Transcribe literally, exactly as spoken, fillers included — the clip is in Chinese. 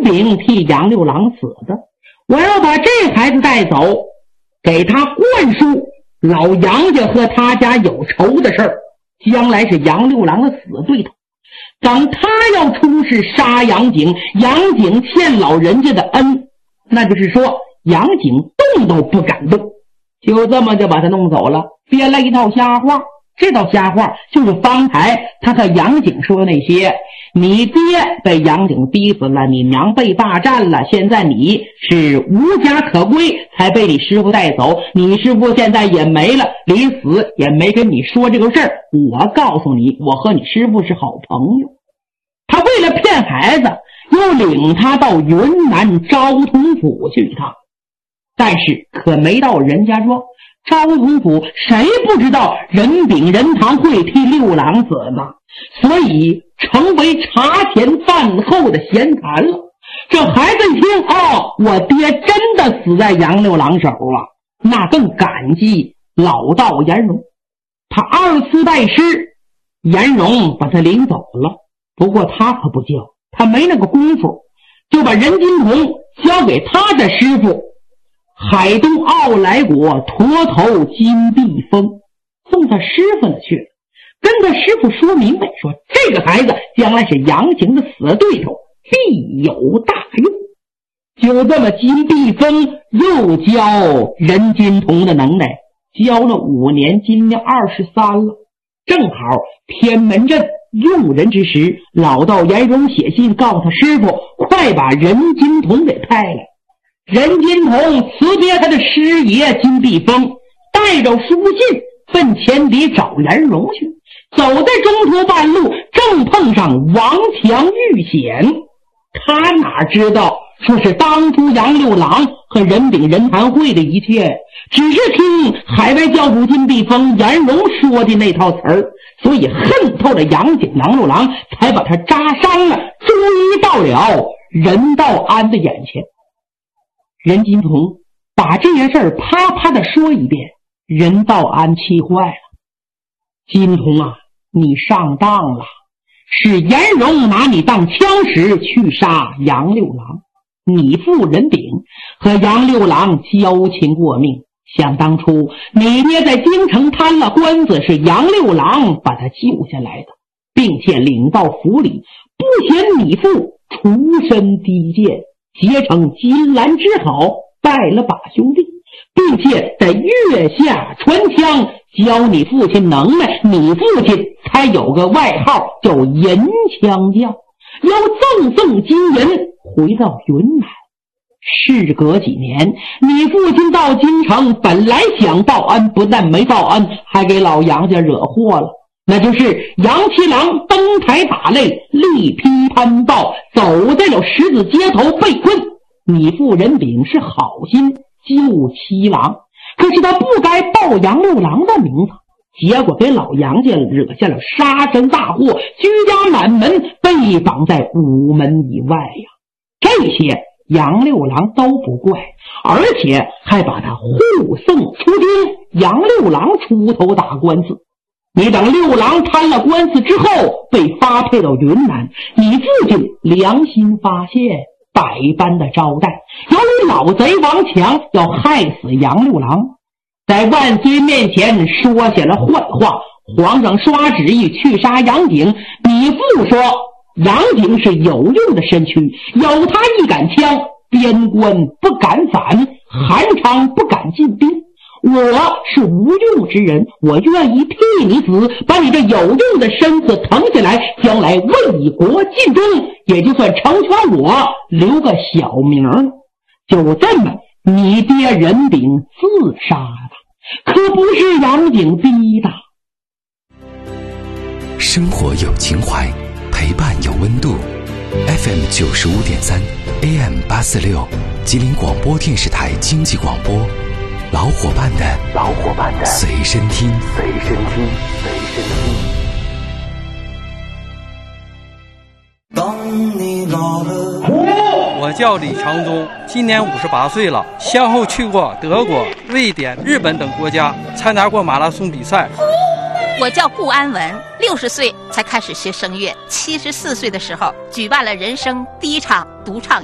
炳替杨六郎死的，我要把这孩子带走，给他灌输老杨家和他家有仇的事儿，将来是杨六郎的死对头。等他要出事杀杨景，杨景欠老人家的恩，那就是说杨景动都不敢动。就这么就把他弄走了，编了一套瞎话。这套瞎话就是方才他和杨景说的那些，你爹被杨景逼死了，你娘被霸占了，现在你是无家可归，才被你师傅带走，你师傅现在也没了，临死也没跟你说这个事儿。我告诉你，我和你师傅是好朋友。他为了骗孩子，又领他到云南昭通府去一趟，但是可没到人家庄。昭通府谁不知道任炳任堂会替六郎死呢？所以成为茶前饭后的闲谈了。这孩子一听，哦，我爹真的死在杨六郎手啊，那更感激老道颜荣。他二次拜师，颜荣把他领走了，不过他可不教，他没那个功夫，就把任金童交给他的师傅海东奥莱国驼头金碧峰，送他师傅那去了，跟他师傅说明白，说这个孩子将来是杨景的死对头，必有大用。就这么金碧峰又教任金童的能耐，教了五年，今年二十三了，正好天门阵用人之时，老道颜荣写信告诉他师傅，快把任金童给派来。任金童辞别他的师爷金碧峰，带着书信奔前敌找颜荣去。走在中途半路，正碰上王强遇险。他哪知道说是当初杨六郎和任炳任谈会的一切，只是听海外教主金碧峰颜荣说的那套词儿，所以恨透了杨景杨六郎，才把他扎伤了，终于到了任道安的眼前。任金童把这件事啪啪的说一遍，任道安气坏了。金童啊，你上当了，是颜荣拿你当枪使去杀杨六郎。你父任炳和杨六郎交情过命，想当初你爹在京城摊了官司，是杨六郎把他救下来的，并且领到府里，不嫌你父出身低贱，结成金兰之好，拜了把兄弟，并且在月下传枪，教你父亲能耐，你父亲才有个外号叫银枪将，要赠送金银回到云南。事隔几年，你父亲到京城，本来想报恩，不但没报恩，还给老杨家惹祸了。那就是杨七郎登台打擂，力劈攀报，走在了十字街头被困。你父任炳是好心救七郎，可是他不该报杨六郎的名字，结果给老杨家惹下了杀身大祸，居家满门，被绑在午门以外呀。这些杨六郎都不怪，而且还把他护送出京，杨六郎出头打官司。你等六郎摊了官司之后，被发配到云南，你父亲良心发现，百般的招待。由于老贼王强要害死杨六郎，在万岁面前说下了坏话，皇上刷旨意去杀杨景。你父说杨景是有用的身躯，有他一杆枪，边关不敢反，韩昌不敢进兵。我是无用之人，我愿意替你死，把你这有用的身子腾下来，将来为国尽忠，也就算成全我，留个小名了。就这么，你爹任炳自杀的，可不是杨景逼的。 生活有情怀，陪伴有温度。F M 九十五点三 A M 八四六，吉林广播电视台经济广播。老伙伴的老伙伴的随身听，随身听，随身听。 当你老了， 我叫李长忠，今年五十八岁了，先后去过德国、瑞典、日本等国家，参加过马拉松比赛。 我叫顾安文，六十岁才开始学声乐，七十四岁的时候举办了人生第一场独唱